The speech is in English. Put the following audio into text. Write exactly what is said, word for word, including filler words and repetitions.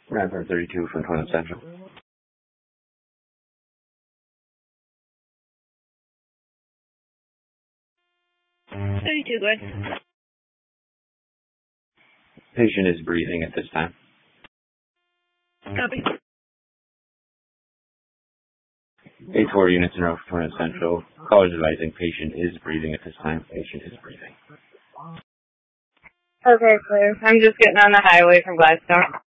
Rapper thirty-two from Twin Central. thirty-two, go ahead. Patient is breathing at this time. Copy. eight four units in row for Twin Central. Callers advising patient is breathing at this time. Patient is breathing. Okay, clear. I'm just getting on the highway from Gladstone.